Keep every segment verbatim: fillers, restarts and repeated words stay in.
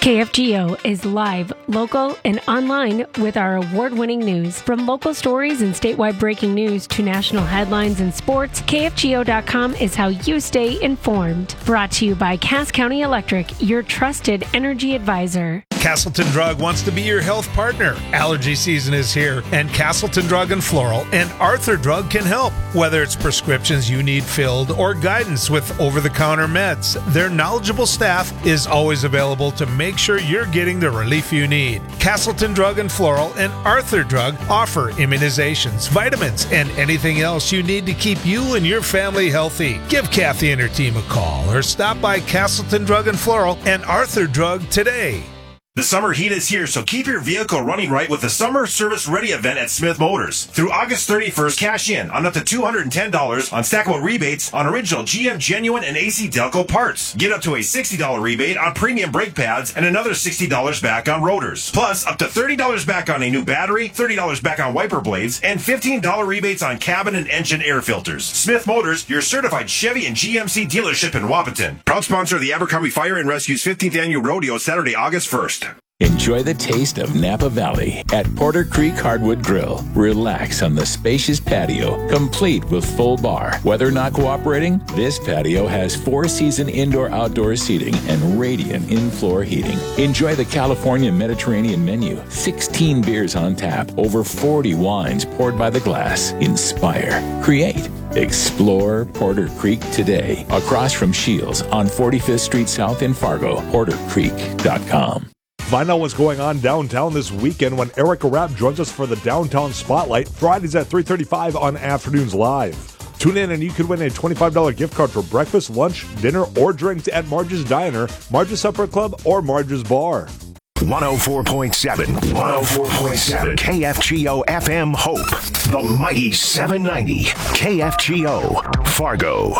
K F G O is live, local, and online with our award-winning news. From local stories and statewide breaking news to national headlines and sports, K F G O dot com is how you stay informed. Brought to you by Cass County Electric, your trusted energy advisor. Castleton Drug wants to be your health partner. Allergy season is here, and Castleton Drug and Floral and Arthur Drug can help. Whether it's prescriptions you need filled or guidance with over-the-counter meds, their knowledgeable staff is always available to make sure you're getting the relief you need. Castleton Drug and Floral and Arthur Drug offer immunizations, vitamins, and anything else you need to keep you and your family healthy. Give Kathy and her team a call or stop by Castleton Drug and Floral and Arthur Drug today. The summer heat is here, so keep your vehicle running right with the Summer Service Ready event at Smith Motors. Through August thirty-first, cash in on up to two hundred ten dollars on stackable rebates on original G M Genuine and A C Delco parts. Get up to a sixty dollars rebate on premium brake pads and another sixty dollars back on rotors. Plus, up to thirty dollars back on a new battery, thirty dollars back on wiper blades, and fifteen dollars rebates on cabin and engine air filters. Smith Motors, your certified Chevy and G M C dealership in Wapaton. Proud sponsor of the Abercrombie Fire and Rescue's fifteenth Annual Rodeo, Saturday, August first. Enjoy the taste of Napa Valley at Porter Creek Hardwood Grill. Relax on the spacious patio, complete with full bar. Weather not cooperating? This patio has four-season indoor-outdoor seating and radiant in-floor heating. Enjoy the California Mediterranean menu. sixteen beers on tap, over forty wines poured by the glass. Inspire, create, explore Porter Creek today. Across from Shields on forty-fifth Street South in Fargo, porter creek dot com. Find out what's going on downtown this weekend when Erica Rapp joins us for the Downtown Spotlight, Fridays at three thirty-five on Afternoons Live. Tune in and you could win a twenty-five dollars gift card for breakfast, lunch, dinner, or drinks at Marge's Diner, Marge's Supper Club, or Marge's Bar. one oh four point seven, one oh four point seven K F G O F M Hope, the mighty seven ninety K F G O Fargo.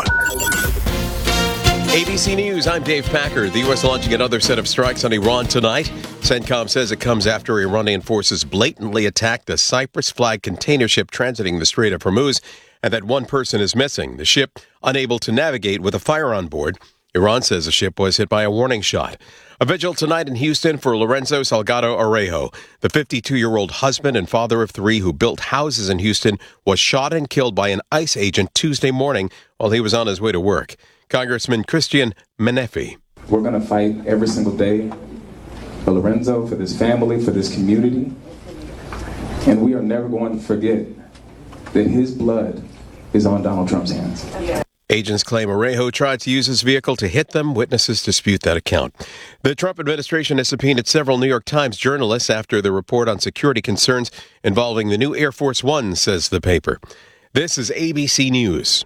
A B C News, I'm Dave Packer. The U S launching another set of strikes on Iran tonight. CENTCOM says it comes after Iranian forces blatantly attacked a Cyprus flag container ship transiting the Strait of Hormuz, and that one person is missing. The ship unable to navigate with a fire on board. Iran says the ship was hit by a warning shot. A vigil tonight in Houston for Lorenzo Salgado Arejo. The fifty-two-year-old husband and father of three who built houses in Houston was shot and killed by an ICE agent Tuesday morning while he was on his way to work. Congressman Christian Menefee. We're going to fight every single day for Lorenzo, for this family, for this community. And we are never going to forget that his blood is on Donald Trump's hands. Agents claim Arejo tried to use his vehicle to hit them. Witnesses dispute that account. The Trump administration has subpoenaed several New York Times journalists after the report on security concerns involving the new Air Force One, says the paper. This is A B C News.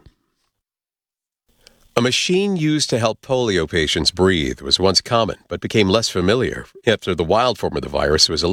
A machine used to help polio patients breathe was once common, but became less familiar after the wild form of the virus was